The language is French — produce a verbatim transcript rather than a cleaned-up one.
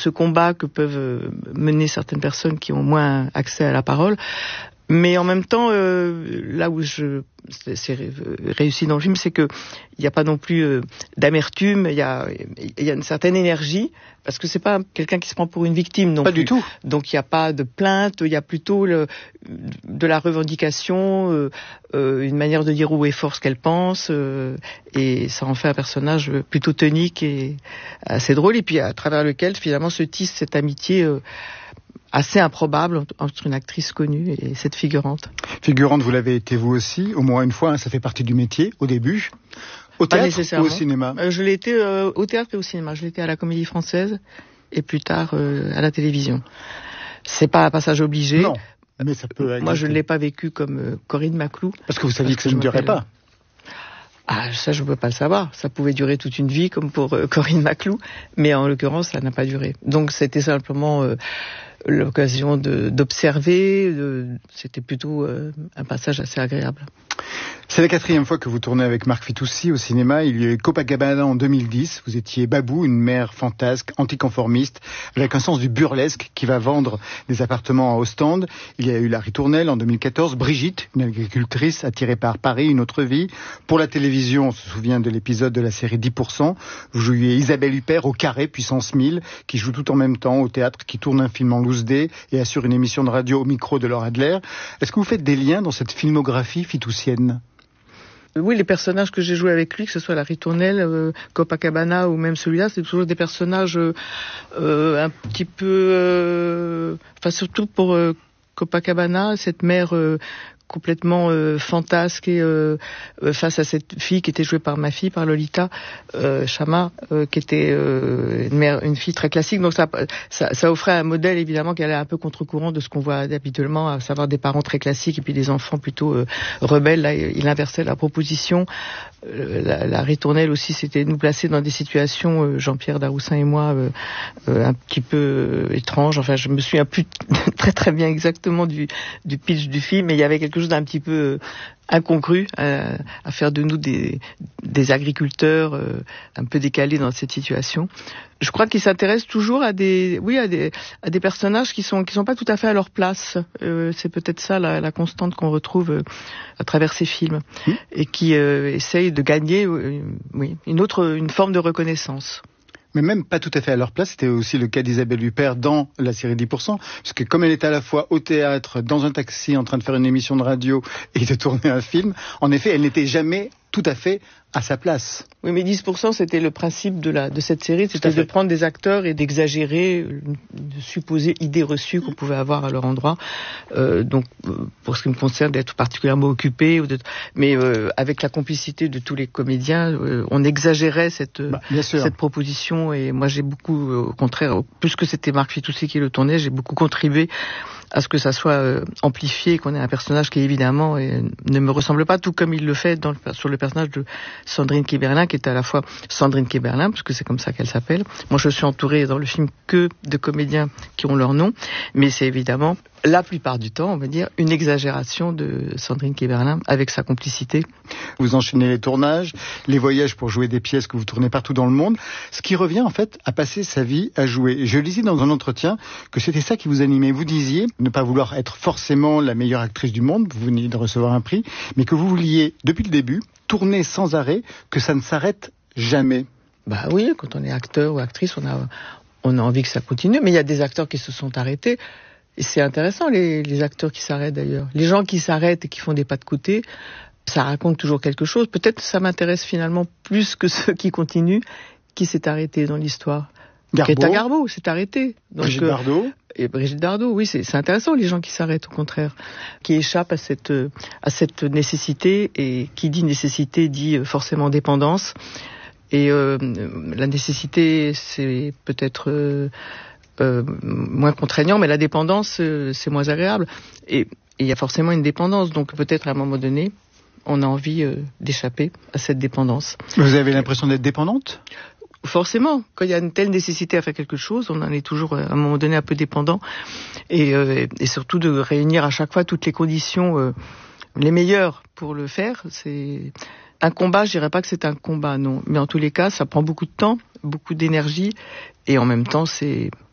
ce combat que peuvent mener certaines personnes qui ont moins accès à la parole. Mais en même temps, euh, là où je c'est, c'est réussi dans le film, c'est que il n'y a pas non plus euh, d'amertume, il y a il y a une certaine énergie, parce que c'est pas quelqu'un qui se prend pour une victime non pas plus. Pas du tout. Donc il n'y a pas de plainte, il y a plutôt le, de la revendication, euh, euh, une manière de dire haut et fort ce qu'elle pense, euh, et ça en fait un personnage plutôt tonique et assez drôle, et puis à travers lequel finalement se tisse cette amitié. Euh, assez improbable entre une actrice connue et cette figurante. Figurante, vous l'avez été vous aussi, au moins une fois, hein, ça fait partie du métier, au début. Au Pas théâtre ou au cinéma euh, Je l'ai été euh, au théâtre et au cinéma. Je l'ai été à la Comédie Française et plus tard euh, à la télévision. C'est pas un passage obligé. Non, mais ça peut exister. Moi, je ne l'ai pas vécu comme euh, Corinne Maclou. Parce que vous saviez que, que ça ne durait pas. Ah, ça, je ne peux pas le savoir. Ça pouvait durer toute une vie, comme pour euh, Corinne Maclou. Mais en l'occurrence, ça n'a pas duré. Donc, c'était simplement euh, l'occasion de, d'observer. De, c'était plutôt euh, un passage assez agréable. C'est la quatrième fois que vous tournez avec Marc Fitoussi au cinéma. Il y a eu Copacabana en deux mille dix. Vous étiez Babou, une mère fantasque, anticonformiste, avec un sens du burlesque qui va vendre des appartements à Ostende. Il y a eu La Ritournelle en deux mille quatorze. Brigitte, une agricultrice attirée par Paris, une autre vie. Pour la télévision, on se souvient de l'épisode de la série dix pour cent. Vous jouiez Isabelle Huppert au Carré, puissance mille, qui joue tout en même temps au théâtre, qui tourne un film en loose day et assure une émission de radio au micro de Laure Adler. Est-ce que vous faites des liens dans cette filmographie fitoussienne ? Oui, les personnages que j'ai joués avec lui, que ce soit La Ritournelle, euh, Copacabana ou même celui-là, c'est toujours des personnages euh, euh, un petit peu... Euh, enfin, surtout pour euh, Copacabana, cette mère... Euh, complètement euh, fantasque et euh, euh, face à cette fille qui était jouée par ma fille, par Lolita euh, Chama, euh, qui était euh, une, mère, une fille très classique. Donc ça, ça, ça offrait un modèle évidemment qui allait un peu contre-courant de ce qu'on voit habituellement, à savoir des parents très classiques et puis des enfants plutôt euh, rebelles. Là, il inversait la proposition. Euh, la, la Ritournelle aussi, c'était nous placer dans des situations, euh, Jean-Pierre Daroussin et moi, euh, euh, un petit peu euh, étranges. Enfin, je me souviens plus très très bien exactement du, du pitch du film, mais il y avait quelque chose d'un petit peu euh, incongru euh, à faire de nous des, des agriculteurs euh, un peu décalés dans cette situation. Je crois qu'il s'intéresse toujours à des, oui, à des, à des personnages qui sont qui sont pas tout à fait à leur place. Euh, c'est peut-être ça la, la constante qu'on retrouve euh, à travers ces films mmh. et qui euh, essayent de gagner, euh, oui, une autre, une forme de reconnaissance. Mais même pas tout à fait à leur place, c'était aussi le cas d'Isabelle Huppert dans la série dix pour cent, puisque comme elle était à la fois au théâtre, dans un taxi, en train de faire une émission de radio et de tourner un film, en effet, elle n'était jamais tout à fait à sa place. Oui, mais dix pour cent, c'était le principe de, la, de cette série, c'était de prendre des acteurs et d'exagérer de supposées idées reçues qu'on pouvait avoir à leur endroit. Euh, donc, pour ce qui me concerne, d'être particulièrement occupé, ou de, mais euh, avec la complicité de tous les comédiens, euh, on exagérait cette, bah, cette proposition. Et moi, j'ai beaucoup, au contraire, plus que c'était Marc Fitoussi qui le tournait, j'ai beaucoup contribué à ce que ça soit euh, amplifié, qu'on ait un personnage qui évidemment euh, ne me ressemble pas, tout comme il le fait dans le, sur le personnage de Sandrine Kiberlin, qui est à la fois Sandrine Kiberlin, parce que c'est comme ça qu'elle s'appelle. Moi, je suis entourée dans le film que de comédiens qui ont leur nom, mais c'est évidemment, la plupart du temps, on va dire, une exagération de Sandrine Kiberlin avec sa complicité. Vous enchaînez les tournages, les voyages pour jouer des pièces que vous tournez partout dans le monde, ce qui revient en fait à passer sa vie à jouer. Je lisais dans un entretien que c'était ça qui vous animait. Vous disiez ne pas vouloir être forcément la meilleure actrice du monde, vous venez de recevoir un prix, mais que vous vouliez, depuis le début, tourner sans arrêt, que ça ne s'arrête jamais. Bah oui, quand on est acteur ou actrice, on a, on a envie que ça continue, mais il y a des acteurs qui se sont arrêtés. Et c'est intéressant, les, les acteurs qui s'arrêtent d'ailleurs. Les gens qui s'arrêtent et qui font des pas de côté, ça raconte toujours quelque chose. Peut-être que ça m'intéresse finalement plus que ceux qui continuent, qui s'est arrêté dans l'histoire. Garbeau. Greta Garbo s'est arrêtée. Donc, Brigitte euh, Bardot. Et Brigitte Bardot, oui, c'est, c'est intéressant les gens qui s'arrêtent, au contraire, qui échappent à cette, à cette nécessité. Et qui dit nécessité dit forcément dépendance. Et euh, la nécessité, c'est peut-être... Euh, Euh, moins contraignant, mais la dépendance, euh, c'est moins agréable. Et il y a forcément une dépendance, donc peut-être à un moment donné, on a envie euh, d'échapper à cette dépendance. Vous avez l'impression d'être dépendante ? Forcément, quand il y a une telle nécessité à faire quelque chose, on en est toujours à un moment donné un peu dépendant. Et, euh, et surtout de réunir à chaque fois toutes les conditions euh, les meilleures pour le faire. C'est un combat, je dirais pas que c'est un combat, non. Mais en tous les cas, ça prend beaucoup de temps, beaucoup d'énergie, et en même temps, c'est